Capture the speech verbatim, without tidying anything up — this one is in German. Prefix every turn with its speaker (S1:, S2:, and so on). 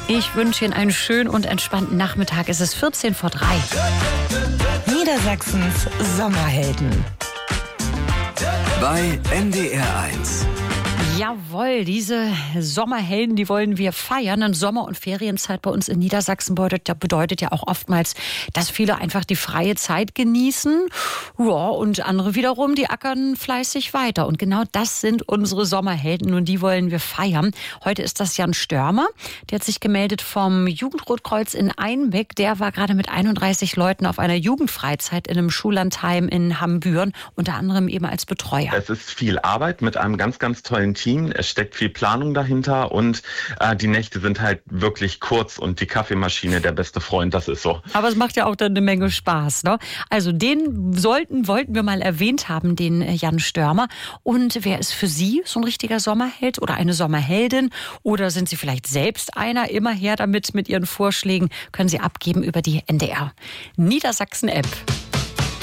S1: Ich wünsche Ihnen einen schönen und entspannten Nachmittag. Es ist vierzehn vor drei.
S2: Niedersachsens Sommerhelden.
S3: Bei N D R eins.
S1: Jawohl, diese Sommerhelden, die wollen wir feiern. Und Sommer- und Ferienzeit bei uns in Niedersachsen bedeutet, bedeutet ja auch oftmals, dass viele einfach die freie Zeit genießen. Ja, und andere wiederum, die ackern fleißig weiter. Und genau das sind unsere Sommerhelden und die wollen wir feiern. Heute ist das Jan Störmer. Der hat sich gemeldet vom Jugendrotkreuz in Einbeck. Der war gerade mit einunddreißig Leuten auf einer Jugendfreizeit in einem Schullandheim in Hambüren, unter anderem eben als Betreuer.
S4: Es ist viel Arbeit mit einem ganz, ganz tollen Team. Es steckt viel Planung dahinter und äh, die Nächte sind halt wirklich kurz und die Kaffeemaschine der beste Freund, das ist so.
S1: Aber es macht ja auch dann eine Menge Spaß, ne? Also den sollten, wollten wir mal erwähnt haben, den Jan Störmer. Und wer ist für Sie so ein richtiger Sommerheld oder eine Sommerheldin? Oder sind Sie vielleicht selbst einer? Immer her damit mit Ihren Vorschlägen können Sie abgeben über die N D R Niedersachsen-App.